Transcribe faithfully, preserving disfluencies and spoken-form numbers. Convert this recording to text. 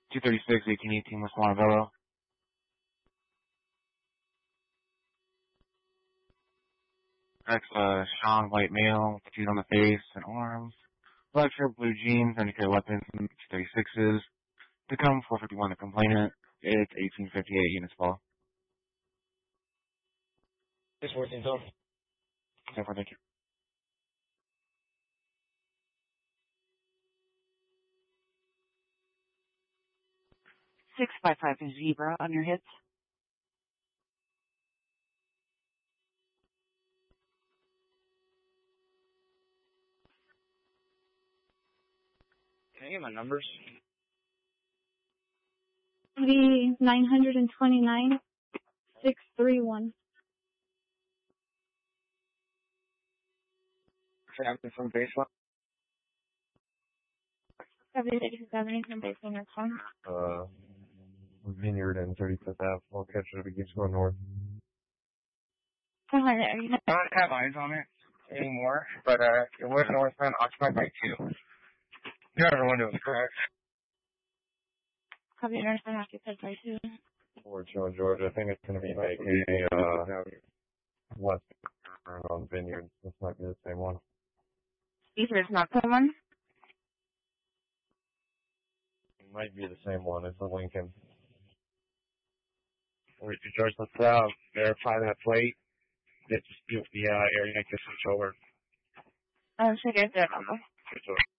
two thirty-six, eighteen eighteen West Montebello. X, uh, Sean, white male, tattoos on the face and arms. Black shirt, blue jeans, and carry weapons, two thirty-sixes. Tacoma four fifty-one, the complainant. It's eighteen fifty-eight units fall. Just fourteen total. So far, thank you. six five five Zebra on your hits. Can I get my numbers? The nine hundred twenty-nine, six three one. Captain from baseline. seventy-six seventy from baseline response. Uh, Vineyard and thirty-fifth Avenue. We'll catch it if it keeps going north. Hi there. You know, I don't have eyes on it anymore, but uh, it was northbound, occupied by two. The other window was correct. copy northbound occupied by two. Fort Joe, Georgia. I think it's going to be like a, uh, west turn on Vineyard. This might be the same one. Either it's not someone. It might be the same one. It's a Lincoln. Wait, George, let's uh, verify that plate. It's the uh, area next to switch over. Oh, so there's their number. Switch over.